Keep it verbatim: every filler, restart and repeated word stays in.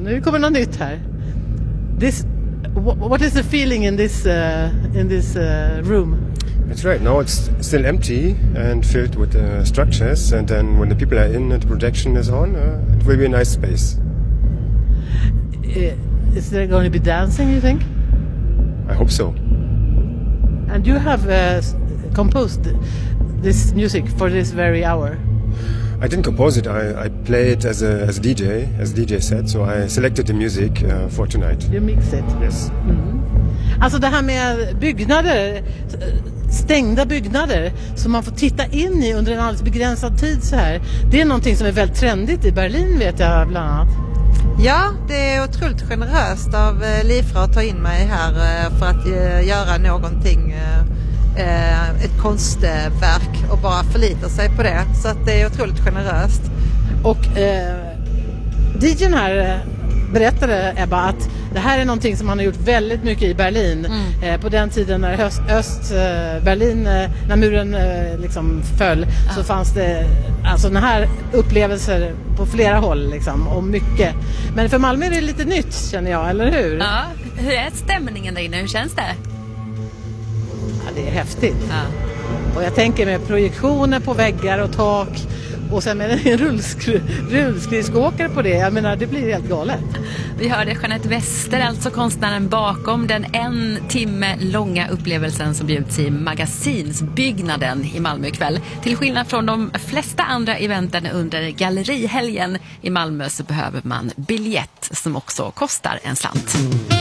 nu kommer något nytt här. This, what is the feeling in this, uh, in this uh, room? That's right. Now it's still empty and filled with uh, structures, and then when the people are in and the projection is on, uh, it will be a nice space. Is there going to be dancing, you think? I hope so. And you have uh, composed this music for this very hour? I didn't compose it. I, I play it as a, as a D J, as a D J set, so I selected the music uh, for tonight. You mix it? Yes. Mm. Alltså det här med byggnader, stängda byggnader som man får titta in i under en alldeles begränsad tid så här. Det är någonting som är väldigt trendigt i Berlin, vet jag bland annat. Ja, det är otroligt generöst av Lifra att ta in mig här för att göra någonting, ett konstverk och bara förlita sig på det. Så att det är otroligt generöst. Och eh, D J:n här berättade Ebba att det här är någonting som han har gjort väldigt mycket i Berlin. Mm. Eh, på den tiden när höst, öst eh, Berlin, eh, när muren eh, liksom föll, ja. Så fanns det alltså den här upplevelser på flera håll liksom, och mycket. Men för Malmö är det lite nytt, känner jag, eller hur? Ja, hur är stämningen där inne? Hur känns det? Ja, det är häftigt. Ja. Och jag tänker med projektioner på väggar och tak. Och sen med en rullskri- rullskridskåkare på det. Jag menar, det blir helt galet. Vi hörde Jeanette Wester, alltså konstnären bakom den en timme långa upplevelsen som bjuds i Magasinsbyggnaden i Malmö ikväll. Till skillnad från de flesta andra eventen under gallerihelgen i Malmö så behöver man biljett som också kostar en slant.